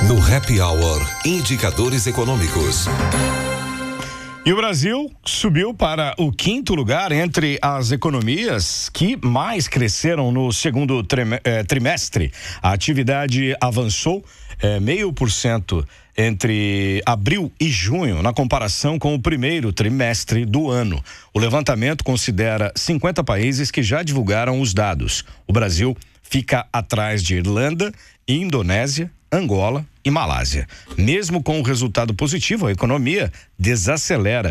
No Happy Hour, indicadores econômicos. E o Brasil subiu para o 5º lugar entre as economias que mais cresceram no segundo trimestre. A atividade avançou 0,5% entre abril e junho, na comparação com o primeiro trimestre do ano. O levantamento considera 50 países que já divulgaram os dados. O Brasil fica atrás de Irlanda, Indonésia, Angola e Malásia. Mesmo com o resultado positivo, a economia desacelera